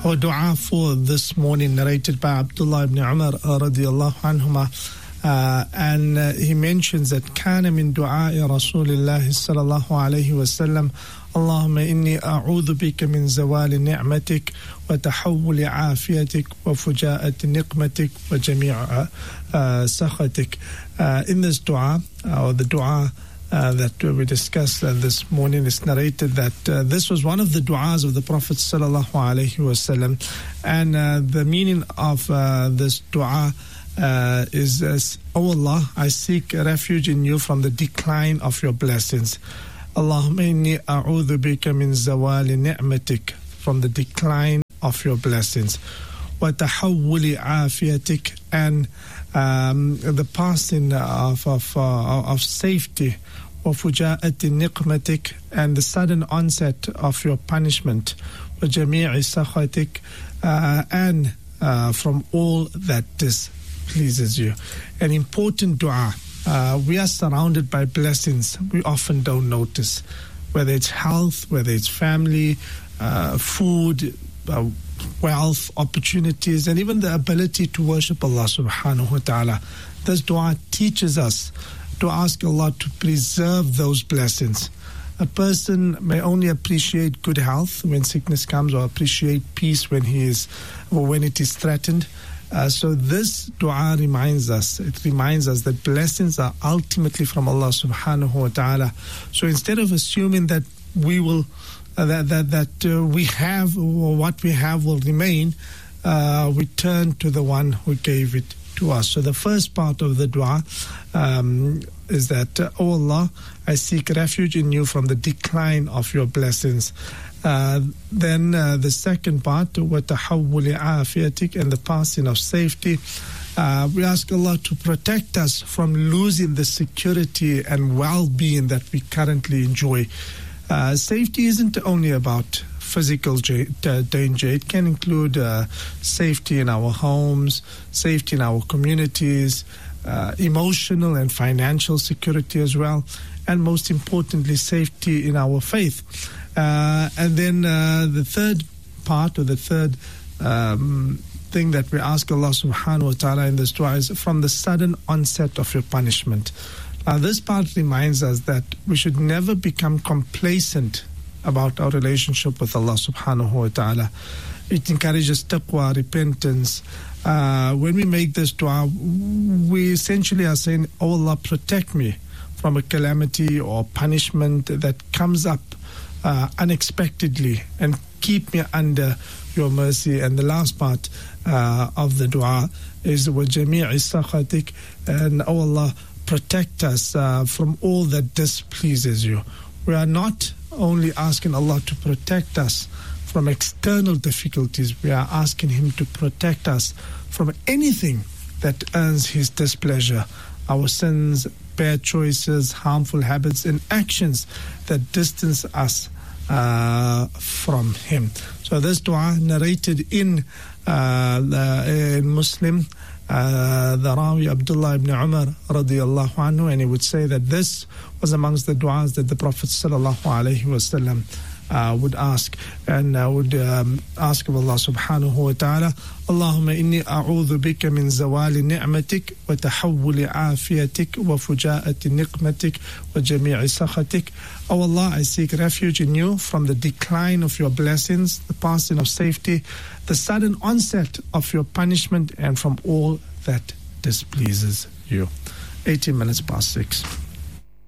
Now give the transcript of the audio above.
Our dua for this morning, narrated by Abdullah ibn Umar radiyallahu anhuma, and he mentions that كان من دعاء رسول الله صلى الله عليه وسلم اللهم إني أعوذ بك من زوال نعمتك وتحول عافيتك وفجاءة نقمتك وجميع سخطك. In this dua, or the dua that we discussed this morning, is narrated that this was one of the du'as of the Prophet sallallahu alaihi wasallam, and the meaning of this du'a is, "O Allah, I seek refuge in you from the decline of your blessings. Allahumma inni a'udhu bika min zawali ni'matik," from the decline of your blessings. Wa tahawwuli afiyatik, and the passing of safety. Wa fuja'ati niqmatik, and the sudden onset of your punishment. Wa jami'i sakhatik, and from all that displeases you. An important dua. We are surrounded by blessings we often don't notice, whether it's health, whether it's family, food, wealth, opportunities, and even the ability to worship Allah subhanahu wa ta'ala. This dua teaches us to ask Allah to preserve those blessings. A person may only appreciate good health when sickness comes, or appreciate peace when it is threatened. So this dua reminds us that blessings are ultimately from Allah subhanahu wa ta'ala. So instead of assuming that we will we have, or what we have will remain, we turn to the one who gave it to us. So the first part of the dua is that, "O Allah, I seek refuge in you from the decline of your blessings." Then the second part, وَتَحَوُّلِ عَافِيَتِكَ, and the passing of safety. We ask Allah to protect us from losing the security and well-being that we currently enjoy. Safety isn't only about physical danger. It can include safety in our homes, safety in our communities, emotional and financial security as well, and most importantly, safety in our faith. And then the third part, or the third thing that we ask Allah subhanahu wa ta'ala in this dua, is from the sudden onset of your punishment. This part reminds us that we should never become complacent about our relationship with Allah subhanahu wa ta'ala. It encourages taqwa, repentance. When we make this dua, we essentially are saying, "Oh Allah, protect me from a calamity or punishment that comes up unexpectedly, and keep me under your mercy." And the last part of the dua is وَجَمِيعِ سَخَطِكَ, and "Oh Allah, protect us from all that displeases you." We are not only asking Allah to protect us from external difficulties, we are asking Him to protect us from anything that earns His displeasure. Our sins, bad choices, harmful habits, and actions that distance us from Him. So this dua narrated in Muslim, the Rawi Abdullah ibn Umar radiyallahu anhu, and he would say that this was amongst the du'as that the Prophet sallallahu alaihi wasallam would ask, and would ask of Allah subhanahu wa ta'ala, "Allahumma inni a'udhu bika min zawali ni'matik wa tahawwuli afiyatik wa fuja'ati niqmatik wa jami'i sakhatik." "O Allah, I seek refuge in you from the decline of your blessings, the passing of safety, the sudden onset of your punishment, and from all that displeases you." 18 minutes past 6.